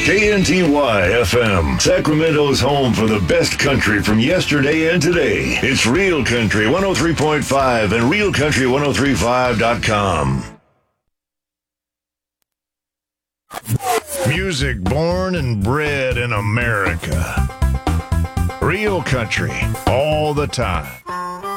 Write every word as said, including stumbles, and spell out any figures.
K N T Y F M, Sacramento's home for the best country from yesterday and today. It's Real Country one oh three point five and real country ten thirty-five dot com. Music born and bred in America. Real country all the time.